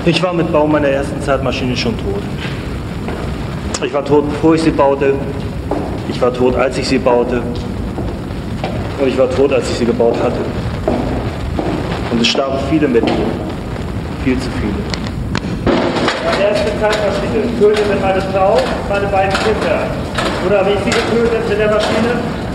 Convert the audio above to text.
Ich war mit Bau meiner ersten Zeitmaschine schon tot. Ich war tot, bevor ich sie baute. Ich war tot, als ich sie baute. Und ich war tot, als ich sie gebaut hatte. Und es starben viele mit mir. Viel zu viele. Meine erste Zeitmaschine tötete meine Frau, meine beiden Kinder. Oder wie ich sie getötet mit der Maschine?